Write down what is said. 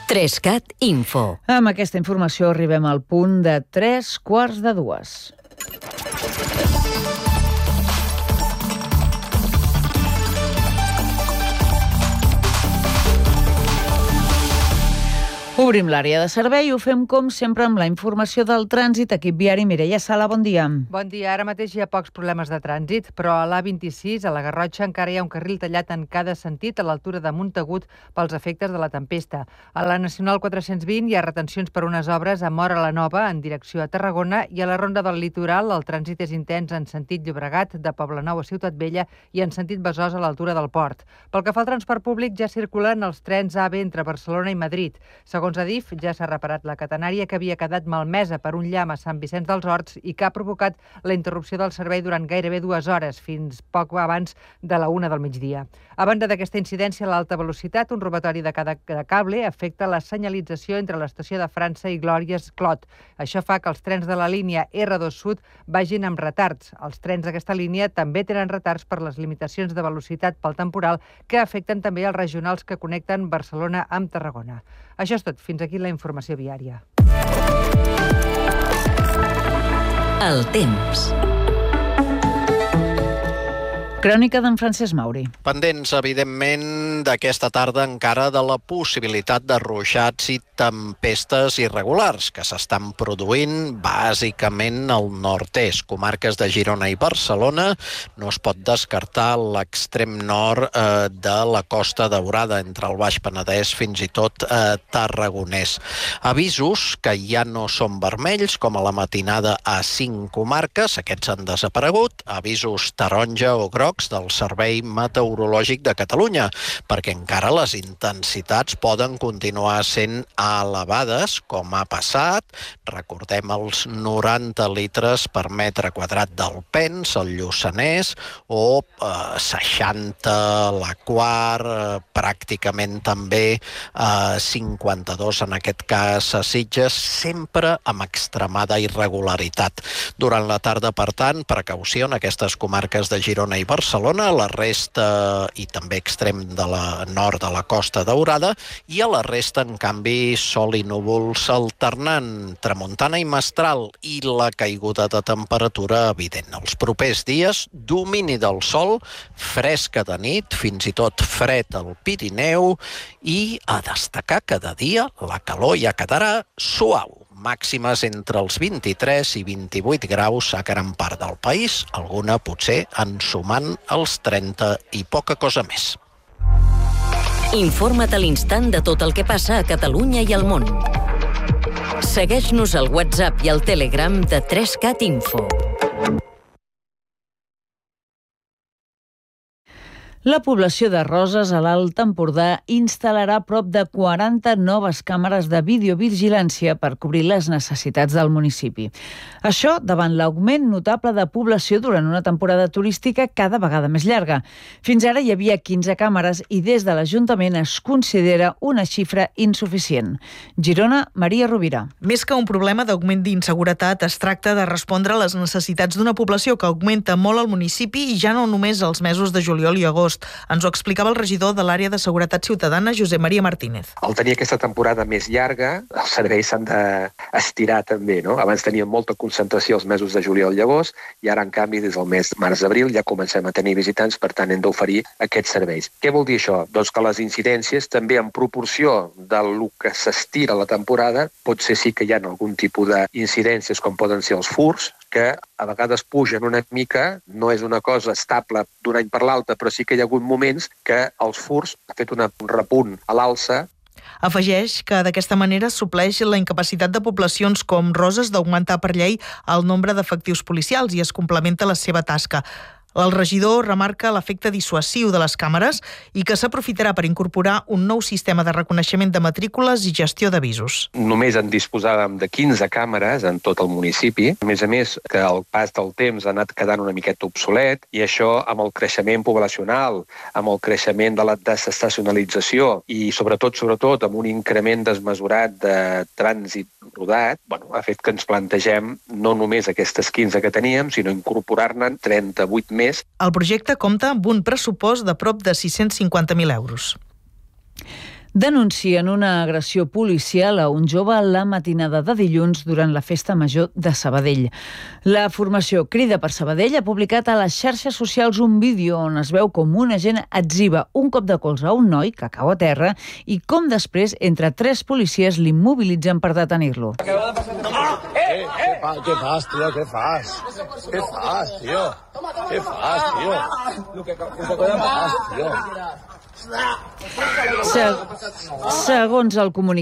3CAT Info. Amb aquesta informació arribem al punt de 2:45. Obrim l'àrea de servei i ho fem com sempre amb la informació del trànsit. Equip viari, Mireia Sala, bon dia. Bon dia. Ara mateix hi ha pocs problemes de trànsit, però a l'A26, a la Garrotxa, encara hi ha un carril tallat en cada sentit a l'altura de Montagut pels efectes de la tempesta. A la Nacional 420 hi ha retencions per unes obres a Móra la Nova en direcció a Tarragona i a la Ronda del Litoral el trànsit és intens en sentit Llobregat, de Poblenou a Ciutat Vella i en sentit Besòs a l'altura del port. Pel que fa al transport públic, ja circulen els trens AVE entre Barcelona i Madrid. Segons Adif, ja s'ha reparat la catenària que havia quedat malmesa per un llamp a Sant Vicenç dels Horts i que ha provocat la interrupció del servei durant gairebé 2 hores, fins poc abans de la 1 del migdia. A banda d'aquesta incidència a l'alta velocitat, un robatori de cable afecta la senyalització entre l'estació de França i Glòries Clot. Això fa que els trens de la línia R2 Sud vagin amb retards. Els trens d'aquesta línia també tenen retards per les limitacions de velocitat pel temporal que afecten també els regionals que connecten Barcelona amb Tarragona. Això és tot. Fins aquí la informació viària. El temps. Crònica d'en Francesc Mauri. Pendents, evidentment, d'aquesta tarda encara de la possibilitat de ruixats i tempestes irregulars que s'estan produint bàsicament al nord-est. Comarques de Girona i Barcelona. No es pot descartar l'extrem nord de la Costa Daurada, entre el Baix Penedès fins i tot Tarragonès. Avisos que ja no són vermells, com a la matinada a 5 comarques. Aquests han desaparegut. Avisos taronja o groc del Servei Meteorològic de Catalunya, perquè encara les intensitats poden continuar sent elevades, com ha passat. Recordem els 90 litres per metre quadrat del Pens, el Lluçanès, o 60 la Quar, pràcticament també 52 en aquest cas a Sitges, sempre amb extremada irregularitat. Durant la tarda, per tant, precaució en aquestes comarques de Girona i Barcelona, la resta i també extrem de la nord de la Costa Daurada, i a la resta, en canvi, sol i núvols alternant, tramuntana i mestral, i la caiguda de temperatura evident. Els propers dies, domini del sol, fresca de nit, fins i tot fred al Pirineu, i a destacar cada dia la calor ja quedarà suau. Màximes entre els 23 i 28 graus a gran part del país, alguna potser ensumant els 30 i poca cosa més. Informa't a l'instant de tot el que passa a Catalunya i al món. Segueix-nos al WhatsApp i al Telegram de 3CAT Info. La població de Roses, a l'Alt Empordà, instal·larà prop de 40 noves càmeres de videovigilància per cobrir les necessitats del municipi. Això davant l'augment notable de població durant una temporada turística cada vegada més llarga. Fins ara hi havia 15 càmeres i des de l'Ajuntament es considera una xifra insuficient. Girona, Maria Rovira. Més que un problema d'augment d'inseguretat, es tracta de respondre a les necessitats d'una població que augmenta molt al municipi i ja no només als mesos de juliol i agost. Ens ho explicava el regidor de l'àrea de Seguretat Ciutadana, Josep Maria Martínez. Al tenir aquesta temporada més llarga, els serveis s'han d'estirar també, no? Abans teníem molta concentració els mesos de juliol i agost, i ara, en canvi, des del mes de març-abril ja comencem a tenir visitants, per tant, hem d'oferir aquests serveis. Què vol dir això? Doncs que les incidències, també en proporció del que s'estira la temporada, potser sí que hi ha algun tipus d'incidències, com poden ser els furts, que a vegades pugen una mica, no és una cosa estable d'un any per l'altre, però sí que hi ha hagut moments que els furts han fet un repunt a l'alça. Afegeix que d'aquesta manera supleix la incapacitat de poblacions com Roses d'augmentar per llei el nombre d'efectius policials i es complementa la seva tasca. El regidor remarca l'efecte dissuasiu de les càmeres i que s'aprofitarà per incorporar un nou sistema de reconeixement de matrícules i gestió d'avisos. Només en disposàvem de 15 càmeres en tot el municipi. A més, que el pas del temps ha anat quedant una miqueta obsolet i això, amb el creixement poblacional, amb el creixement de la desestacionalització i sobretot amb un increment desmesurat de trànsit rodat, ha fet que ens plantegem no només aquestes 15 que teníem, sinó incorporar-ne 38 més. El projecte compta amb un pressupost de prop de 650.000 euros. Denuncien una agressió policial a un jove la matinada de dilluns durant la festa major de Sabadell. La formació Crida per Sabadell ha publicat a les xarxes socials un vídeo on es veu com un agent etziba un cop de colze a un noi que cau a terra i com després, entre 3 policies, l'immobilitzen per detenir-lo. Què fas, tio? Què fas? Què fas, tio? Què fas, tio? Què fas, tio? Segons el comunicat